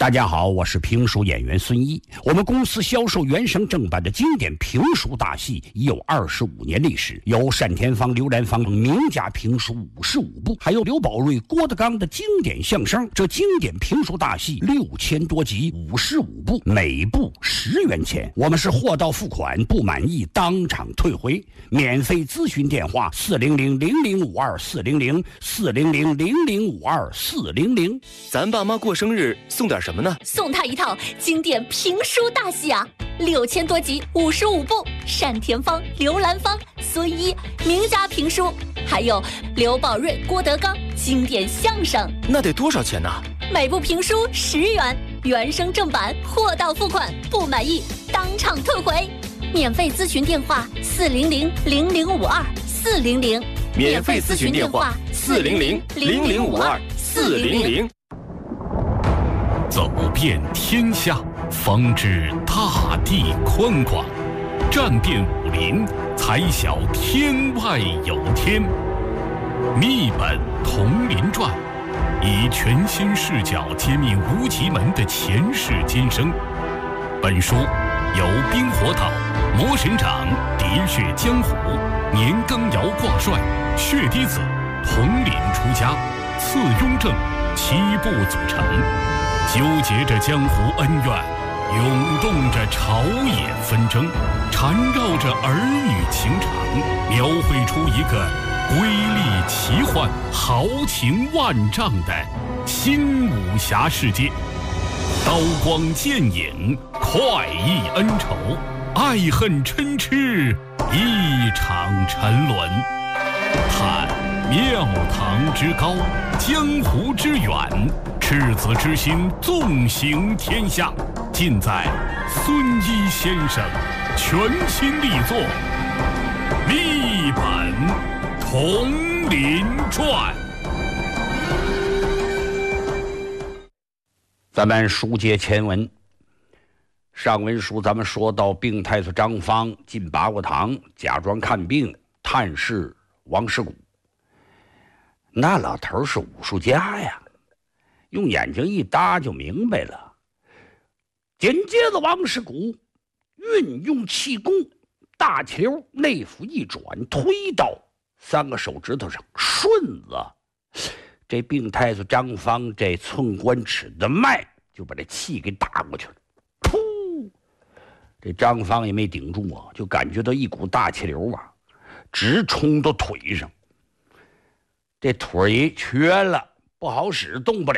大家好，我是评书演员孙一。我们公司销售原声正版的经典评书大戏已有25年历史，有单田芳、刘兰芳等名家评书55部，还有刘宝瑞、郭德纲的经典相声。这经典评书大戏6000多集，55部，每部10元钱。我们是货到付款，不满意当场退回。免费咨询电话400-0052-400，400-0052-400。 咱爸妈过生日送点什么呢？ 送他一套经典评书大戏啊，6000多集，55部，单田芳、刘兰芳、孙一名家评书，还有刘宝瑞、郭德纲经典相声。 那得多少钱呢？ 每部评书10元，原声正版，货到付款，不满意当场退回。免费咨询电话400-0052-400， 免费咨询电话400-0052-400。 走遍天下，方知大地宽广；战遍武林，才晓天外有天。密本同林传，以全新视角揭秘无极门的前世今生。本书由冰火岛、魔神掌、喋血江湖、年羹尧挂帅、血滴子、统领出家、次雍正7部组成，纠结着江湖恩怨，涌动着朝野纷争，缠绕着儿女情长，描绘出一个瑰丽奇幻、豪情万丈的新武侠世界。刀光剑影，快意恩仇，爱恨嗔痴，一场沉沦。探庙堂之高，江湖之远，赤子之心纵行天下，尽在孙一先生全新力作《密本同林传》。 咱们书接前文，上文书咱们说到病太岁张方进八卦堂，假装看病探视王世谷。那老头是武术家呀，用眼睛一搭就明白了。紧接着王世谷运用气功，大气流内腹一转，推到3个手指头上，顺子这病太岁张方这寸关尺的脉就把这气给打过去了。噗！这张方也没顶住啊，就感觉到一股大气流啊，直冲到腿上。这腿瘸了，不好使，动不了。